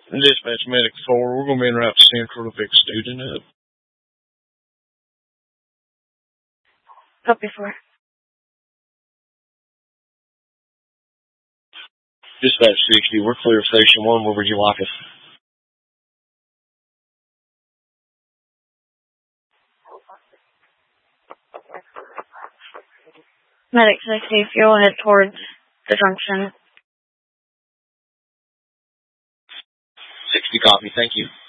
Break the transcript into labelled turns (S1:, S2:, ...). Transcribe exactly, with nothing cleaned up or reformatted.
S1: Dispatch Medic four, we're going to be en route to Central to pick a student up.
S2: Copy four.
S1: Dispatch sixty, we're clear of Station one. Where would you like us?
S2: Medic sixty, if you'll head towards the junction.
S1: sixty, copy. Thank you.